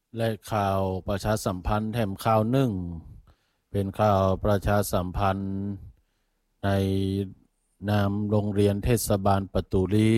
และข่าวประชาสัมพันธ์แถมข่าวหนึ่งเป็นข่าวประชาสัมพันธ์ในนามโรงเรียนเทศบาลประตูลี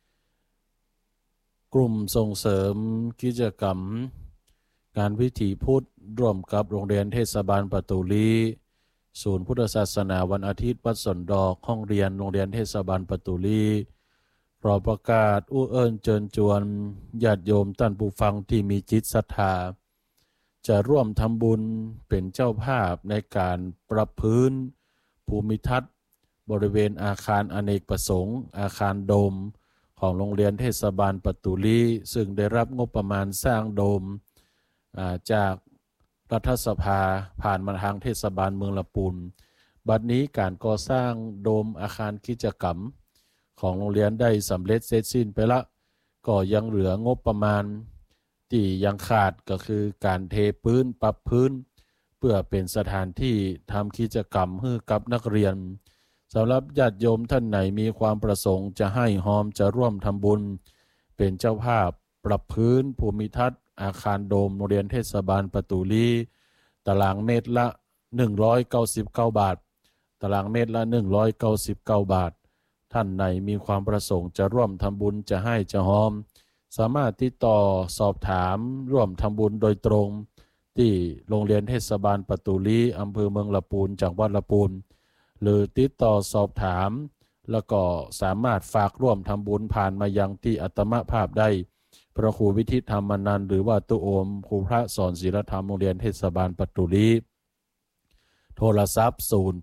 กลุ่มส่งเสริมกิจกรรมงานวิถีพุทธร่วมกับโรงเรียนเทศบาลประตูลีศูนย์พุทธศาสนาวันอาทิตย์วัดสนดอกห้องเรียนโรงเรียนเทศบาลประตูลีพร้อมประกาศอู้เอิญเชิญชวนญาติโยมท่านผู้ฟังที่มีจิตศรัทธาจะร่วมทำบุญเป็นเจ้าภาพในการปรับพื้นภูมิทัศน์บริเวณอาคารอเนกประสงค์อาคารโดมของโรงเรียนเทศบาลประตูลีซึ่งได้รับงบประมาณสร้างโดมจากรัฐสภาผ่านมาทางเทศบาลเมืองละปูนบัดนี้การก่อสร้างโดมอาคารกิจกรรมของโรงเรียนได้สำเร็จเสร็จสิ้นไปละก็ยังเหลืองบประมาณที่ยังขาดก็คือการเทพื้นปรับพื้นเพื่อเป็นสถานที่ทำกิจกรรมให้กับนักเรียนสำหรับญาติโยมท่านไหนมีความประสงค์จะให้หอมจะร่วมทำบุญเป็นเจ้าภาพปรับพื้นภูมิทัศน์อาคารโดมโรงเรียนเทศบาลประตูลีตารางเมตรละ199 บาทตารางเมตรละ199 บาทท่านไหนมีความประสงค์จะร่วมทำบุญจะให้จะหอมสามารถติดต่อสอบถามร่วมทำบุญโดยตรงที่โรงเรียนเทศบาลประตูลีอำเภอเมืองละปูนจังหวัดละปูนหรือติดต่อสอบถามแล้วก็สามารถฝากร่วมทำบุญผ่านมายังที่อัตมภาพได้พระครูวิทิตธรรมนันท์หรือว่าตุโอมครูพระสอนศีลธรรมโรงเรียนเทศบาลประตูลีโทรศัพท์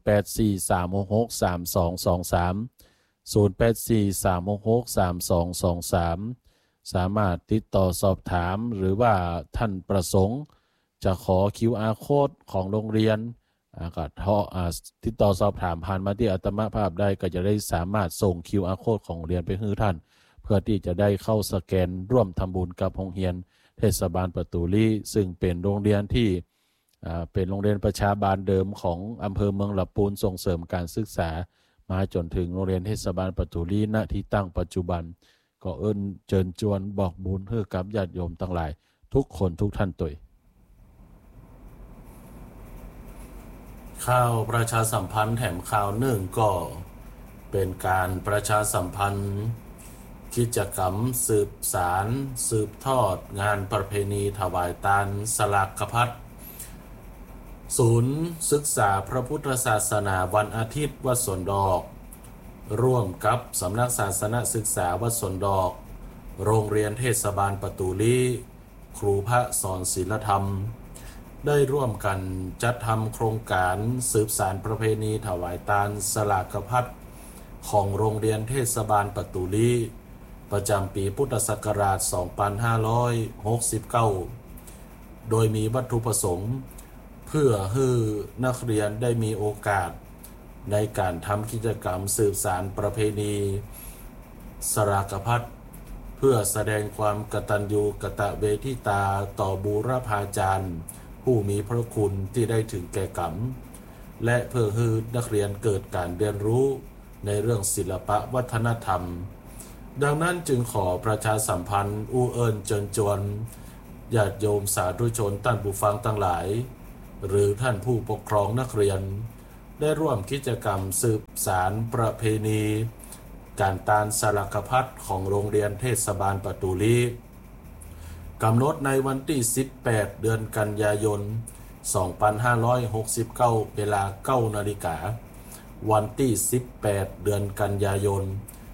0843663223 สามารถติดต่อสอบถามหรือว่าท่านประสงค์จะขอ QR Code ของโรงเรียนก็ติดต่อสอบถามผ่านมาที่อัตมภาพได้ก็จะได้สามารถส่ง QR Code ของโรงเรียนไปให้ท่านเพื่อที่จะได้เข้าสแกนร่วมทำบุญกับโรงเรียนเทศบาลประตูลีซึ่งเป็นโรงเรียนที่เป็นโรงเรียนประชาบาลเดิมของอำเภอเมืองละปูนส่งเสริมการศึกษามาจนถึงโรงเรียนเทศบาลประตูลีณที่ตั้งปัจจุบันก็เชิญชวนบอกบุญให้กับญาติโยมทั้งหลายทุกคนทุกท่านตุยข่าวประชาสัมพันธ์แถมข่าวหนึ่งก็เป็นการประชาสัมพันธ์กิจกรรมสืบสารสืบทอดงานประเพณีถวายตาลสลากพัดศูนย์ศึกษาพระพุทธศาสนาวันอาทิตย์วัดสวนดอกร่วมกับสำนักศาสนศึกษาวัดสวนดอกโรงเรียนเทศบาลประตูลีครูพระสอนศีลธรรมได้ร่วมกันจัดทำโครงการสืบสานประเพณีถวายตาลสลากพัดของโรงเรียนเทศบาลประตูลีประจำปีพุทธศักราช 2569 โดยมีวัตถุประสงค์เพื่อให้นักเรียนได้มีโอกาสในการทำกิจกรรมสืบสานประเพณีสลากพัดเพื่อแสดงความกตัญญูกตเวทิตาต่อบูรพาจารย์ผู้มีพระคุณที่ได้ถึงแก่กรรมและเพื่อให้นักเรียนเกิดการเรียนรู้ในเรื่องศิลปะวัฒนธรรมดังนั้นจึงขอประชาสัมพันธ์อู้เอิญเชิญชวนญาติโยมสาธุชนท่านผู้ฟังทั้งหลายหรือท่านผู้ปกครองนักเรียนได้ร่วมกิจกรรมสืบสานประเพณีการตาลสลากพัดของโรงเรียนเทศบาลประตูลีกำหนดในวันที่18เดือนกันยายน2569เวลา 9 นาฬิกาวันที่18เดือนกันยายน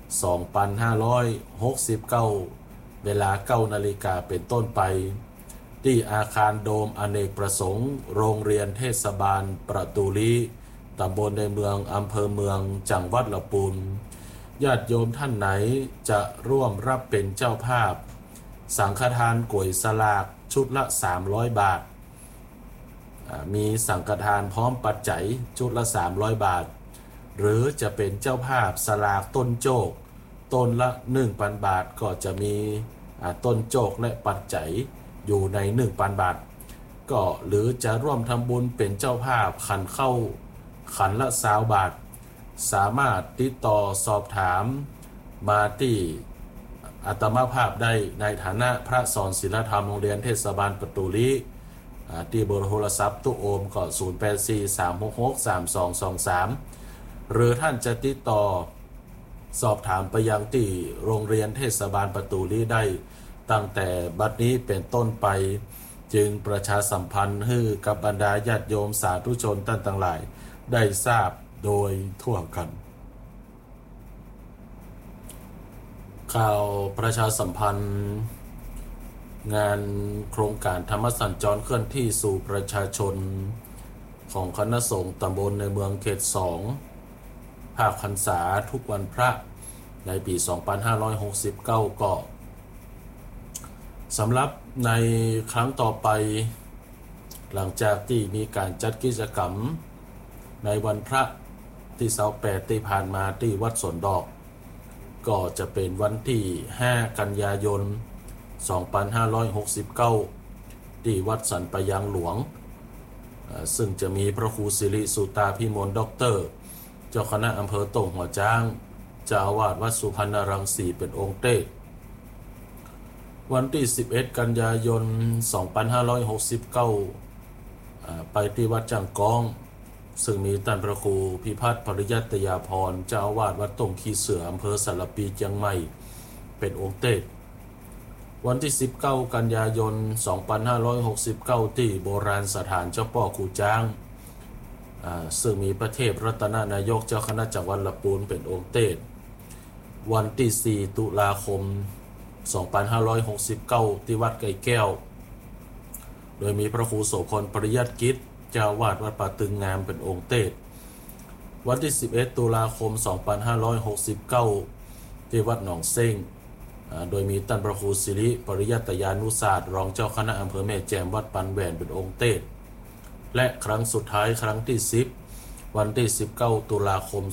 2569เวลา 9 นาฬิกาเป็นต้นไปที่อาคารโดมอเนกประสงค์โรงเรียนเทศบาลประตูลีตำบลในเมืองอำเภอเมืองจังหวัดละปูนญาติโยมท่านไหนจะร่วมรับเป็นเจ้าภาพสังฆทานก๋วยสลากชุดละ300 บาทมีสังฆทานพร้อมปัจจัยชุดละ300 บาทหรือจะเป็นเจ้าภาพสลากต้นโจกต้นละ 1,000 บาทก็จะมีต้นโจกและปัจจัยอยู่ใน 1,000 บาทก็หรือจะร่วมทำบุญเป็นเจ้าภาพขันเข้าขันละ20 บาทสามารถติดต่อสอบถามมาที่อาตมาภาพได้ในฐานะพระสอนศิลธรรมโรงเรียนเทศบาลประตูลีที่เบอร์โทรศัพท์ตู้โอมก็0843663223หรือท่านจะติดต่อสอบถามไปยังที่โรงเรียนเทศบาลประตูลีได้ตั้งแต่บัดนี้เป็นต้นไปจึงประชาสัมพันธ์ให้กับบรรดาญาติโยมสาธุชนท่านทั้งหลายได้ทราบโดยทั่วกันข่าวประชาสัมพันธ์งานโครงการธรรมสัญจรเคลื่อนที่สู่ประชาชนของคณะสงฆ์ตำบลในเมืองเขต2ภาคพรรษาทุกวันพระในปี 2569 ก็สำหรับในครั้งต่อไปหลังจากที่มีการจัดกิจกรรมในวันพระที่28ที่ผ่านมาที่วัดสวนดอกก็จะเป็นวันที่5กันยายน2569ที่วัดสันปะยังหลวงซึ่งจะมีพระครูสิริสุตาพิมลด็อกเตอร์เจ้าคณะอำเภอโต่งหัวจ้างเจ้าอาวาสวัดสุพรรณรังสีเป็นองค์เต้วันที่11กันยายน2569ไปที่วัดจังกองซึ่งมีท่านพระครูพิพัฒน์ปริยัตยาภรณ์เจ้าอาวาสวัดตงขี้เสืออำเภอสารปีเชียงใหม่เป็นองค์เต้วันที่19กันยายน2569ที่โบราณสถานเจ้าพ่อคูจ้างซึ่งมีพระเทพรัตนนายกเจ้าคณะจังหวัดลำพูนเป็นองค์เต้วันที่4ตุลาคม2569ที่วัดไก่แก้วโดยมีพระครูโสพลปริยัติกิจเจ้าอาวาสวัดป่าตึงงามเป็นองค์เต้วันที่11ตุลาคม2569ที่วัดหนองเซ้งโดยมีท่านพระครูสิริปริยัตยานุศาสตร์รองเจ้าคณะอำเภอแม่แจ่มวัดปันแหวนเป็นองค์เต้และครั้งสุดท้ายครั้งที่10วันที่19ตุลาคม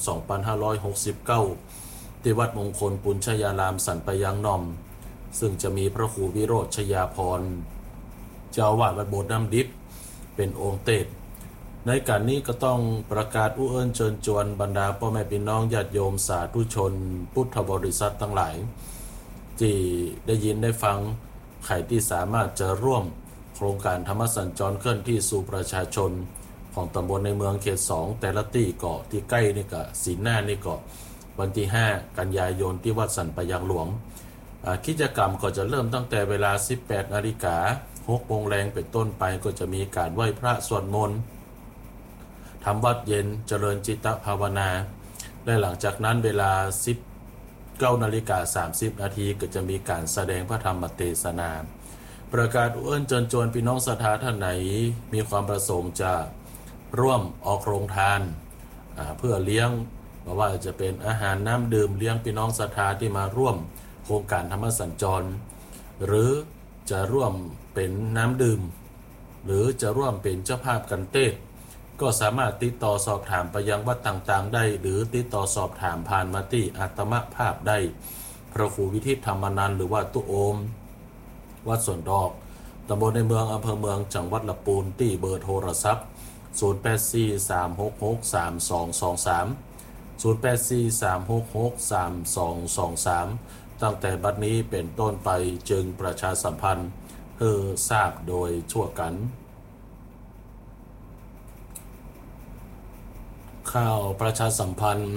2569ที่วัดมงคลปุญชยารามสันปะยังนอมซึ่งจะมีพระครูวิโรจน์ชยาภรณ์เจ้าอาวาสวัดโบสถ์น้ำดิบเป็นองค์เต้ในการนี้ก็ต้องประกาศเอิ้นเชิญชวนบรรดาพ่อแม่พี่น้องญาติโยมสาธุชนพุทธบริษัททั้งหลายที่ได้ยินได้ฟังใครที่สามารถจะร่วมโครงการธรรมสัญจรเคลื่อนที่สู่ประชาชนของตำบลในเมืองเขต2แต่ละที่เกาะที่ใกล้นี่ก็ศีลหน้านี่ก็วันที่5กันยายนที่วัดสันปะยังหลวงกิจกรรมก็จะเริ่มตั้งแต่เวลา 18 นาฬิกา 6 โมงแรงเป็นต้นไปก็จะมีการไหว้พระสวดมนต์ทำวัดเย็นเจริญจิตภาวนาและหลังจากนั้นเวลา 19 นาฬิกา 30 นาทีก็จะมีการแสดงพระธรรมเทศนาประกาศเชิญชวนพี่น้องศรัทธาท่านไหนมีความประสงค์จะร่วมออกโรงทานเพื่อเลี้ยงว่าจะเป็นอาหารน้ำดื่มเลี้ยงพี่น้องศรัทธาที่มาร่วมโครงการธรรมสัญจรหรือจะร่วมเป็นน้ำดื่มหรือจะร่วมเป็นเจ้าภาพกันเต้ก็สามารถติดต่อสอบถามไปยังวัดต่างๆได้หรือติดต่อสอบถามผ่านมาที่อาตมาภาพได้พระครูวิทิตธรรมนันท์หรือว่าตุโอมวัดสวนดอกตำบลในเมืองอำเภอเมืองจังหวัดลำพูนที่เบอร์โทรศัพท์0843663223 0843663223ตั้งแต่บัดนี้เป็นต้นไปจึงประชาสัมพันธ์ให้ทราบโดยทั่วกันข่าวประชาสัมพันธ์